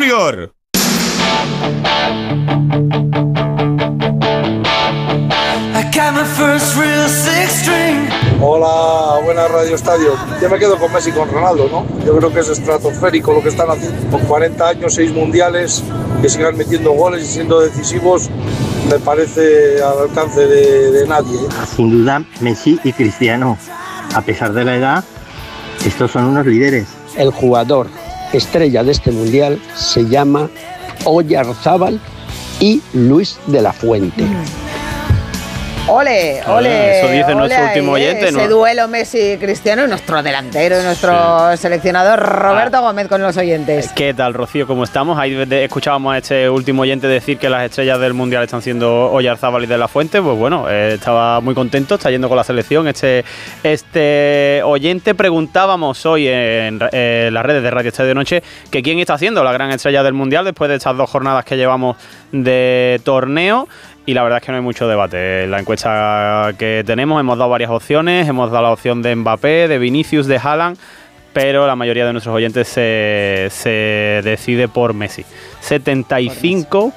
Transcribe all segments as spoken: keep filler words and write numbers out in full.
Junior. Hola, buena Radio Estadio. Yo me quedo con Messi y con Ronaldo, ¿no? Yo creo que es estratosférico lo que están haciendo. Con cuarenta años, seis mundiales, que sigan metiendo goles y siendo decisivos, me parece al alcance de, de nadie, ¿eh? Sin duda, Messi y Cristiano. A pesar de la edad, estos son unos líderes. El jugador estrella de este mundial se llama Oyarzábal y Luis de la Fuente. Mm. Ole, ole, ole, eso dice ole nuestro ahí, último oyente, ese ¿no? duelo Messi-Cristiano y nuestro delantero y nuestro sí. seleccionador Roberto ah. Gómez con los oyentes. ¿Qué tal, Rocío? ¿Cómo estamos? Ahí escuchábamos a este último oyente decir que las estrellas del Mundial están siendo Oyarzábal y de la Fuente. Pues bueno, eh, estaba muy contento, está yendo con la selección. Este, este oyente preguntábamos hoy en, en las redes de Radio Estadio de Noche que quién está haciendo la gran estrella del Mundial después de estas dos jornadas que llevamos de torneo. Y la verdad es que no hay mucho debate. En la encuesta que tenemos hemos dado varias opciones. Hemos dado la opción de Mbappé, de Vinicius, de Haaland, pero la mayoría de nuestros oyentes se, se decide por Messi. setenta y cinco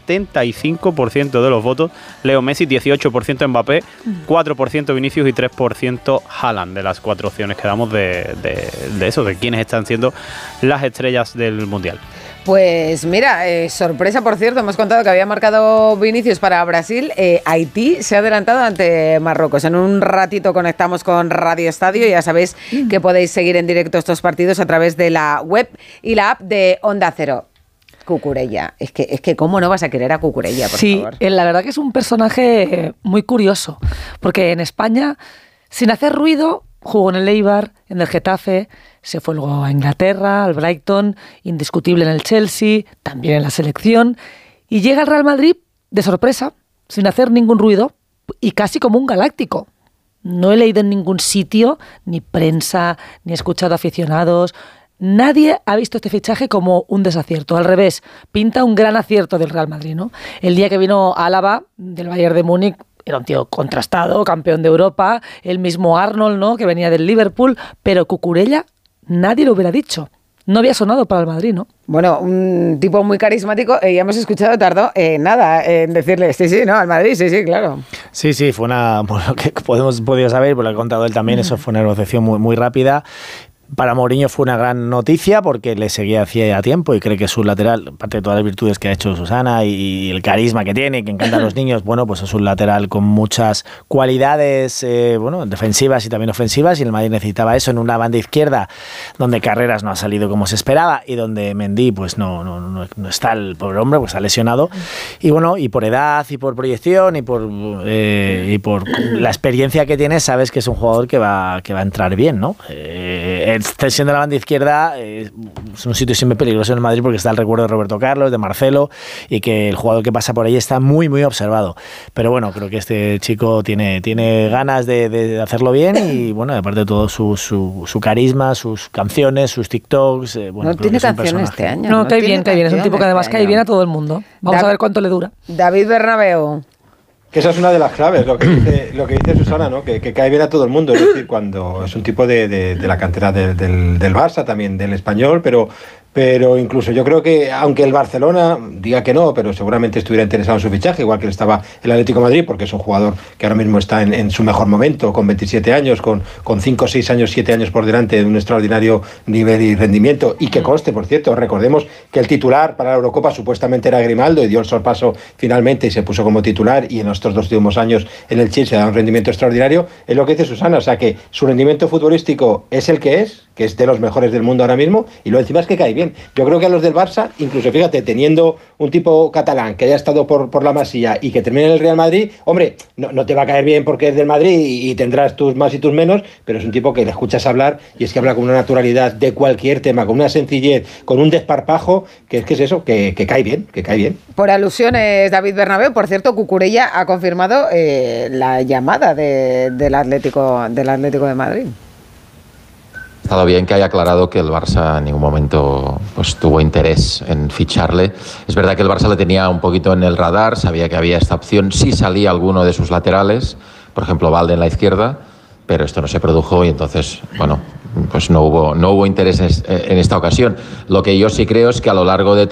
por ciento de los votos Leo Messi, dieciocho por ciento Mbappé, cuatro por ciento Vinicius y tres por ciento Haaland, de las cuatro opciones que damos de, de, de eso, de quiénes están siendo las estrellas del Mundial. Pues mira, eh, sorpresa por cierto, hemos contado que había marcado Vinicius para Brasil, eh, Haití se ha adelantado ante Marruecos. En un ratito conectamos con Radio Estadio, ya sabéis mm. que podéis seguir en directo estos partidos a través de la web y la app de Onda Cero. Cucurella, es que, es que cómo no vas a querer a Cucurella, por sí, favor. Sí, la verdad que es un personaje muy curioso, porque en España, sin hacer ruido, jugó en el Eibar, en el Getafe, se fue luego a Inglaterra, al Brighton, indiscutible en el Chelsea, también en la selección, y llega al Real Madrid de sorpresa, sin hacer ningún ruido, y casi como un galáctico. No he leído en ningún sitio, ni prensa, ni he escuchado aficionados. Nadie ha visto este fichaje como un desacierto. Al revés, pinta un gran acierto del Real Madrid, ¿no? El día que vino Álava, del Bayern de Múnich, era un tío contrastado, campeón de Europa, el mismo Arnold, ¿no?, que venía del Liverpool, pero Cucurella nadie lo hubiera dicho. No había sonado para el Madrid, ¿no? Bueno, un tipo muy carismático, eh, ya hemos escuchado, tardó eh, nada en decirle, sí, sí, no, al Madrid, sí, sí, claro. Sí, sí, fue una, por lo que podemos podido saber, por lo que ha contado él también, mm. eso fue una negociación muy, muy rápida. Para Mourinho fue una gran noticia porque le seguía hacía tiempo y cree que su lateral, aparte de todas las virtudes que ha hecho Susana y el carisma que tiene, que encantan a los niños, bueno, pues es un lateral con muchas cualidades, eh, bueno, defensivas y también ofensivas, y el Madrid necesitaba eso en una banda izquierda donde Carreras no ha salido como se esperaba y donde Mendy pues no, no, no, no está el pobre hombre, pues ha lesionado, y bueno, y por edad y por proyección y por eh, y por la experiencia que tiene, sabes que es un jugador que va, que va a entrar bien, ¿no? Eh, extensión de la banda izquierda eh, es un sitio siempre peligroso en el Madrid porque está el recuerdo de Roberto Carlos, de Marcelo, y que el jugador que pasa por ahí está muy muy observado, pero bueno, creo que este chico tiene, tiene ganas de, de hacerlo bien, y bueno, aparte de todo su, su, su carisma, sus canciones, sus TikToks, eh, bueno, no tiene canciones este año. No, no cae bien, cae bien, es un tipo que además cae bien a todo el mundo. Vamos David, a ver cuánto le dura. David Bernabéu. Que esa es una de las claves, lo que dice, lo que dice Susana, ¿no? Que, que cae bien a todo el mundo, es decir, cuando es un tipo de, de, de la cantera de, del, del Barça, también del Español, pero, pero incluso yo creo que, aunque el Barcelona diga que no, pero seguramente estuviera interesado en su fichaje, igual que estaba el Atlético de Madrid, porque es un jugador que ahora mismo está en, en su mejor momento, con veintisiete años, con, con cinco, seis años, siete años por delante de un extraordinario nivel y rendimiento, y que conste, por cierto, recordemos que el titular para la Eurocopa supuestamente era Grimaldo, y dio el sorpaso finalmente y se puso como titular, y en estos dos últimos años en el Chelsea da un rendimiento extraordinario, es lo que dice Susana, o sea que su rendimiento futbolístico es el que es, que es de los mejores del mundo ahora mismo, y lo encima es que cae bien. Yo creo que a los del Barça, incluso fíjate, teniendo un tipo catalán que haya estado por, por la Masía y que termine en el Real Madrid, hombre, no, no te va a caer bien porque es del Madrid y, y tendrás tus más y tus menos, pero es un tipo que le escuchas hablar y es que habla con una naturalidad de cualquier tema, con una sencillez, con un desparpajo, que es que es eso, que, que cae bien, que cae bien. Por alusiones, David Bernabéu, por cierto, Cucurella ha confirmado eh, la llamada de, del, Atlético, del Atlético de Madrid. Ha estado bien que haya aclarado que el Barça en ningún momento pues, tuvo interés en ficharle. Es verdad que el Barça le tenía un poquito en el radar, sabía que había esta opción, si salía alguno de sus laterales, por ejemplo Valde en la izquierda, pero esto no se produjo y entonces, bueno, pues no hubo, no hubo interés en esta ocasión. Lo que yo sí creo es que a lo largo de